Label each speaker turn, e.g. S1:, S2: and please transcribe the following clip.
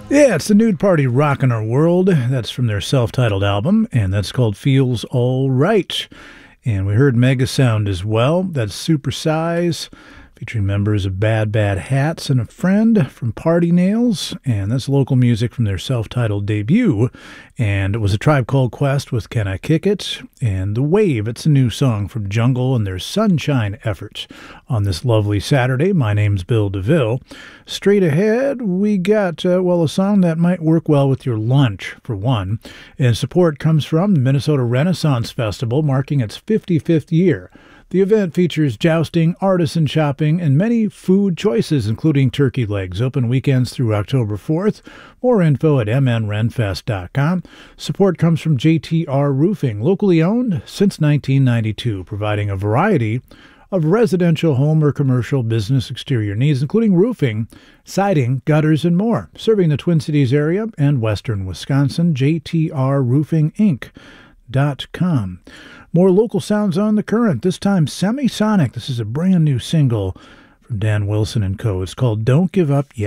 S1: Yeah, it's the Nude Party Rockin' Our World. That's from their self-titled album, and that's called Feels All Right. And we heard Mega Sound as well. That's Super Size, featuring members of Bad Bad Hats and a friend from Party Nails. And that's local music from their self-titled debut. And it was a Tribe Called Quest with Can I Kick It? And The Wave, it's a new song from Jungle and their Sunshine efforts on this lovely Saturday. My name's Bill DeVille. Straight ahead, we got, a song that might work well with your lunch, for one. And support comes from the Minnesota Renaissance Festival, marking its 55th year. The event features jousting, artisan shopping, and many food choices, including turkey legs. Open weekends through October 4th. More info at mnrenfest.com. Support comes from JTR Roofing, locally owned since 1992, providing a variety of residential, home, or commercial business exterior needs, including roofing, siding, gutters, and more. Serving the Twin Cities area and western Wisconsin, jtrroofing.com. More local sounds on the current, this time Semisonic. This is a brand new single from Dan Wilson and Co. It's called Don't Give Up Yet.